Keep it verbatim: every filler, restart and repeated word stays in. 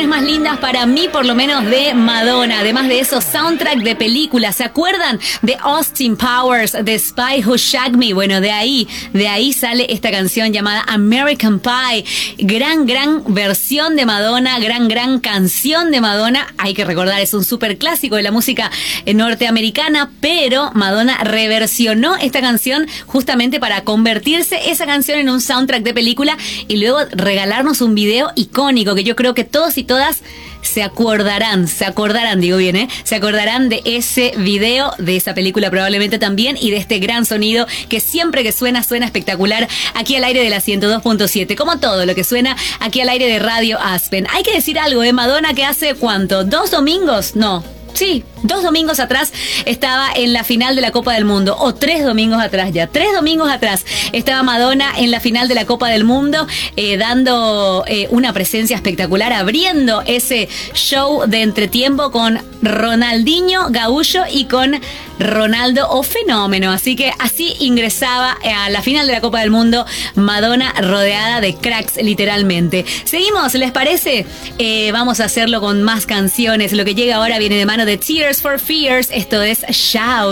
más lindas para mí, por lo menos, de Madonna. Además de eso, soundtrack de películas. ¿Se acuerdan de Austin Powers, de Spy Who Shagged Me? Bueno, de ahí, de ahí sale esta canción llamada American Pie. Gran, gran versión de Madonna, gran, gran canción de Madonna. Hay que recordar, es un súper clásico de la música norteamericana, pero Madonna reversionó esta canción justamente para convertirse esa canción en un soundtrack de película y luego regalarnos un video icónico que yo creo que todos y todas se acordarán, se acordarán, digo bien, ¿eh? Se acordarán de ese video, de esa película probablemente también, y de este gran sonido que siempre que suena, suena espectacular aquí al aire de la ciento dos punto siete, como todo lo que suena aquí al aire de Radio Aspen. Hay que decir algo de Madonna, que hace ¿cuánto? ¿Dos domingos? No. Sí, dos domingos atrás estaba en la final de la Copa del Mundo, o tres domingos atrás ya, tres domingos atrás estaba Madonna en la final de la Copa del Mundo, eh, dando eh, una presencia espectacular, abriendo ese show de entretiempo con Ronaldinho Gaúcho y con Ronaldo o Fenómeno. Así que así ingresaba a la final de la Copa del Mundo Madonna, rodeada de cracks literalmente. Seguimos, ¿les parece? Eh, vamos a hacerlo con más canciones. Lo que llega ahora viene de mano de Tears for Fears. Esto es Shout.